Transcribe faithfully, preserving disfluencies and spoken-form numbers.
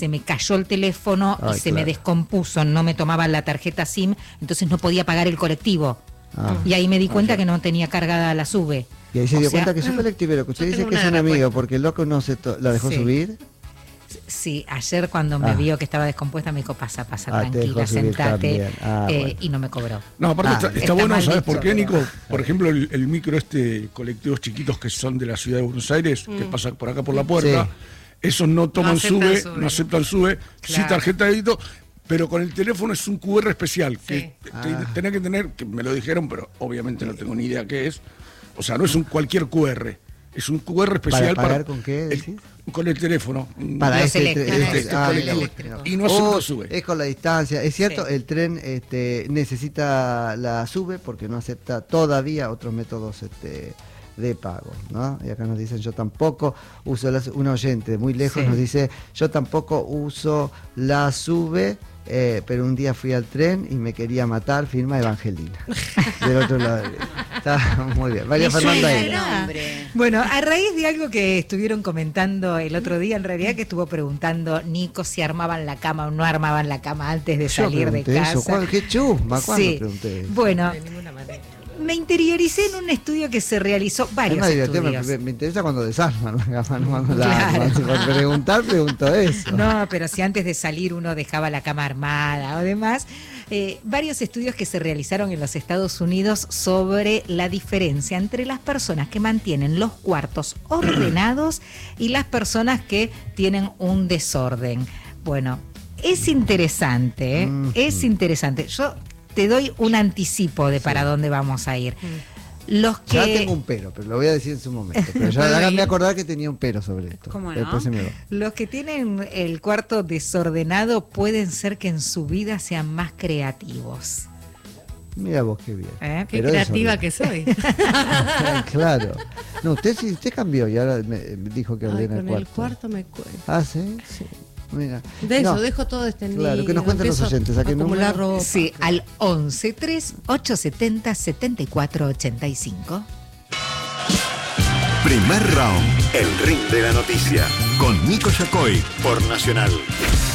se me cayó el teléfono Ay, y se claro. me descompuso, no me tomaban la tarjeta SIM, entonces no podía pagar el colectivo. Ah. Y ahí me di cuenta Ah, que no tenía cargada la SUBE. Y ahí se O dio sea, cuenta que es un colectivero, que usted yo dice tengo que es una un amigo, respuesta. porque el loco no se to- la dejó Sí. subir. Sí, ayer cuando me Ah. vio que estaba descompuesta me dijo, pasa, pasa, Ah, te tranquila, dejó subir sentate, también. Ah, eh, bueno. y no me cobró. No, aparte Ah, está, está está bueno, mal ¿sabes dicho, por qué, pero- Nico? Por ejemplo, el, el micro este, colectivos chiquitos que son de la ciudad de Buenos Aires, que pasa por acá por la puerta, Sí. esos no toman aceptan sube, SUBE. no aceptan sube, sí Claro. tarjeta de débito, pero con el teléfono es un Q R especial, que Sí. te- Ah. tenés que tener, que me lo dijeron, pero obviamente no tengo ni idea qué es, o sea, no es un cualquier Q R, es un Q R especial ¿Para pagar para... con qué, el- decís? con el teléfono. Para Los este, eléctricos. este- Este ah, colectivo. eléctrico. Y no acepta Oh, sube. es con la distancia. Es cierto, Sí. el tren este, necesita la sube porque no acepta todavía otros métodos este, de pago, ¿no? Y acá nos dicen, yo tampoco uso la su- un oyente muy lejos Sí. nos dice, yo tampoco uso la sube, eh, pero un día fui al tren y me quería matar, firma Evangelina. Del otro lado. Está muy bien. María Me Fernanda suena ahí. el nombre. Bueno, a raíz de algo que estuvieron comentando el otro día, en realidad que estuvo preguntando Nico si armaban la cama o no armaban la cama antes de Yo salir de pregunté casa. eso. ¿Cuál- ¿Qué chusma? ¿Cuándo Sí. pregunté eso? Bueno, De ninguna manera. me interioricé en un estudio que se realizó, Es varios más divertido, me, estudios. me- me interesa cuando desarman la cama, no cuando la Claro. arman. Si por preguntar, pregunto eso. No, pero si antes de salir uno dejaba la cama armada o demás, eh, varios estudios que se realizaron en los Estados Unidos sobre la diferencia entre las personas que mantienen los cuartos ordenados y las personas que tienen un desorden. Bueno, es interesante, ¿eh? Mm. Es interesante. Yo te doy un anticipo de para dónde vamos a ir. Los que... Ya tengo un pero, pero lo voy a decir en su momento. Pero ya ¿Puedo háganme ir? acordar que tenía un pero sobre esto. ¿Cómo no? Después se me va. Los que tienen el cuarto desordenado pueden ser que en su vida sean más creativos. Mira vos qué bien. ¿Eh? Qué Pero creativa desorden. que soy. Claro. No, usted sí, usted cambió y ahora me, me dijo que Ay, ordena con el el cuarto. cuarto me cuesta. Ah, ¿sí? Sí. Mira. De eso, No, dejo todo extendido. Claro, que nos cuenten los empiezo oyentes, ¿a qué acumular número? ropa. Sí, al once tres ocho siete cero siete cuatro ocho cinco. Primer round, el ring de la noticia, con Nico Yacoy por Nacional.